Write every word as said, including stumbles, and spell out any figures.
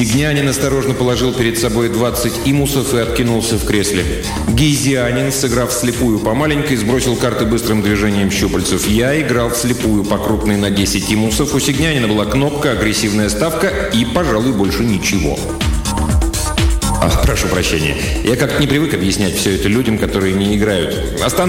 Сигнянин осторожно положил перед собой двадцать имусов и откинулся в кресле. Гейзианин, сыграв вслепую по маленькой, сбросил карты быстрым движением щупальцев. Я играл вслепую по крупной на десять имусов. У Сигнянина была кнопка, агрессивная ставка и, пожалуй, больше ничего. Ах, прошу прощения. Я как-то не привык объяснять все это людям, которые не играют. Остану